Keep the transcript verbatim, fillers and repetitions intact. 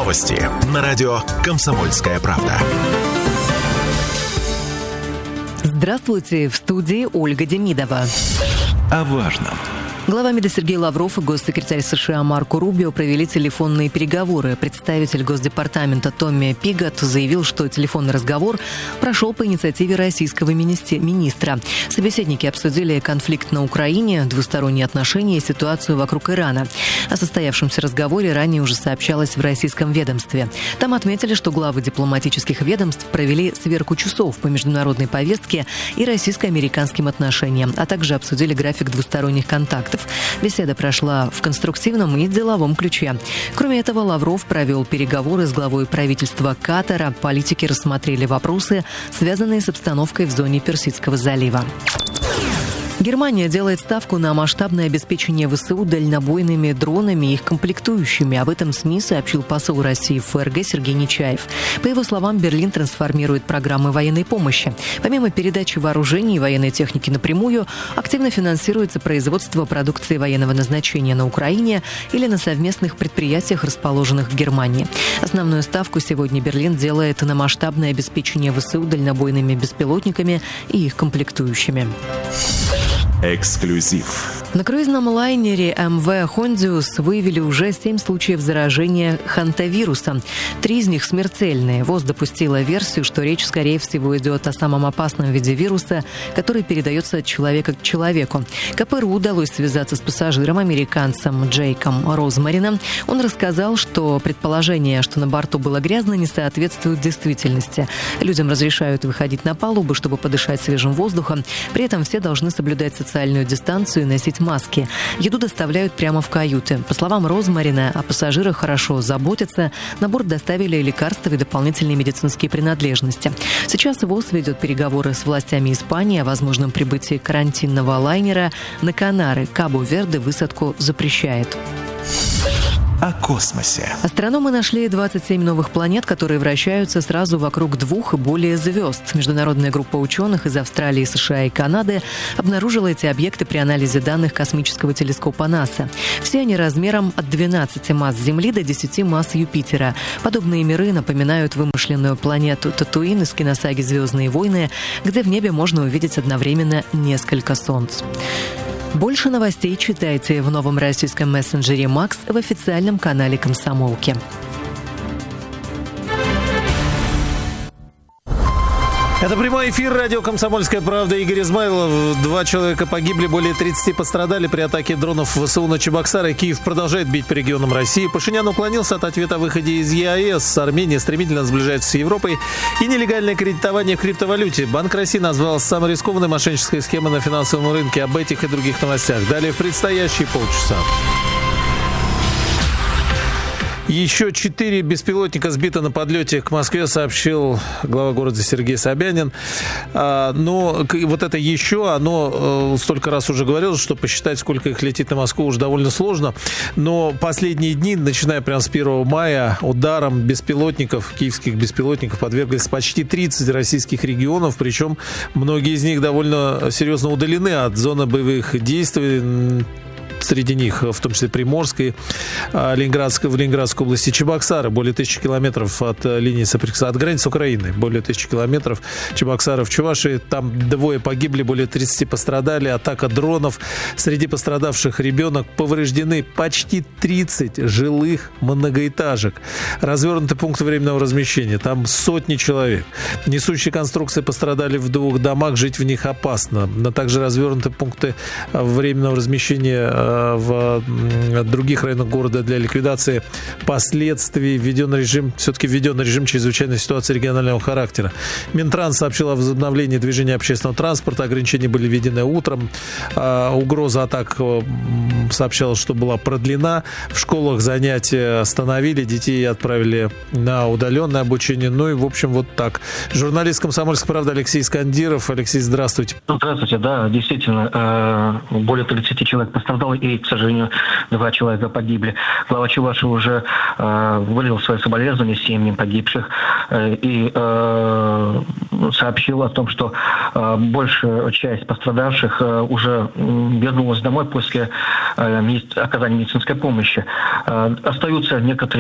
Новости на радио «Комсомольская правда». Здравствуйте, в студии Ольга Демидова. О важном. Глава МИДа Сергей Лавров и госсекретарь США Марко Рубио провели телефонные переговоры. Представитель Госдепартамента Томми Пигот заявил, что телефонный разговор прошел по инициативе российского министра. Собеседники обсудили конфликт на Украине, двусторонние отношения и ситуацию вокруг Ирана. О состоявшемся разговоре ранее уже сообщалось в российском ведомстве. Там отметили, что главы дипломатических ведомств провели сверку часов по международной повестке и российско-американским отношениям, а также обсудили график двусторонних контактов. Беседа прошла в конструктивном и деловом ключе. Кроме этого, Лавров провел переговоры с главой правительства Катара. Политики рассмотрели вопросы, связанные с обстановкой в зоне Персидского залива. Германия делает ставку на масштабное обеспечение ВСУ дальнобойными дронами и их комплектующими. Об этом СМИ сообщил посол России в ФРГ Сергей Нечаев. По его словам, Берлин трансформирует программы военной помощи. Помимо передачи вооружений и военной техники напрямую, активно финансируется производство продукции военного назначения на Украине или на совместных предприятиях, расположенных в Германии. Основную ставку сегодня Берлин делает на масштабное обеспечение ВСУ дальнобойными беспилотниками и их комплектующими. Эксклюзив. На круизном лайнере эм вэ «Хондиус» выявили уже семь случаев заражения хантавирусом. Три из них смертельные. ВОЗ допустила версию, что речь, скорее всего, идет о самом опасном виде вируса, который передается от человека к человеку. ка пэ эр у удалось связаться с пассажиром, американцем Джейком Розмарином. Он рассказал, что предположение, что на борту было грязно, не соответствует действительности. Людям разрешают выходить на палубу, чтобы подышать свежим воздухом. При этом все должны соблюдать социальную дистанцию и носить маски. Еду доставляют прямо в каюты. По словам Розмарина, о пассажирах хорошо заботятся. На борт доставили лекарства и дополнительные медицинские принадлежности. Сейчас ВОЗ ведет переговоры с властями Испании о возможном прибытии карантинного лайнера на Канары. Кабо-Верде высадку запрещает. О космосе. Астрономы нашли двадцать семь новых планет, которые вращаются сразу вокруг двух и более звезд. Международная группа ученых из Австралии, США и Канады обнаружила эти объекты при анализе данных космического телескопа НАСА. Все они размером от двенадцати масс Земли до десяти масс Юпитера. Подобные миры напоминают вымышленную планету Татуин из киносаги «Звездные войны», где в небе можно увидеть одновременно несколько солнц. Больше новостей читайте в новом российском мессенджере «Макс» в официальном канале «Комсомолки». Это прямой эфир радио «Комсомольская правда». Игорь Измайлов. Два человека погибли, более тридцати пострадали при атаке дронов ВСУ на Чебоксары. Киев продолжает бить по регионам России. Пашинян уклонился от ответа о выходе из е а эс. Армения стремительно сближается с Европой. И нелегальное кредитование в криптовалюте. Банк России назвал самой рискованной мошеннической схемой на финансовом рынке. Об этих и других новостях далее в предстоящие полчаса. Еще четыре беспилотника сбито на подлете к Москве, сообщил глава города Сергей Собянин. Но вот это еще, оно столько раз уже говорилось, что посчитать, сколько их летит на Москву, уже довольно сложно. Но последние дни, начиная прямо с первого мая, ударом беспилотников, киевских беспилотников, подверглись почти тридцать российских регионов. Причем многие из них довольно серьезно удалены от зоны боевых действий. Среди них, в том числе Приморской, Ленинградской, в Ленинградской области Чебоксары, более тысячи километров от линии соприкосновения, от границы Украины, более тысячи километров. Чебоксары в Чувашии, там двое погибли, более тридцати пострадали. Атака дронов. Среди пострадавших ребенок. Повреждены почти тридцать жилых многоэтажек. Развернуты пункты временного размещения. Там сотни человек. Несущие конструкции пострадали в двух домах. Жить в них опасно. Но также развернуты пункты временного размещения в других районах города для ликвидации последствий. Введен режим, все-таки введен режим чрезвычайной ситуации регионального характера. Минтранс сообщил о возобновлении движения общественного транспорта. Ограничения были введены утром. Угроза атак, сообщалось, что была продлена. В школах занятия остановили, детей отправили на удаленное обучение. Ну и, в общем, вот так. Журналист «Комсомольской правды» Алексей Искандиров. Алексей, здравствуйте. Здравствуйте, да, действительно, более тридцати человек пострадало, и, к сожалению, два человека погибли. Глава Чувашии уже э, выразил свои соболезнования семьям погибших э, и э, сообщил о том, что э, большая часть пострадавших э, уже вернулась домой после э, оказания медицинской помощи. Э, остаются некоторые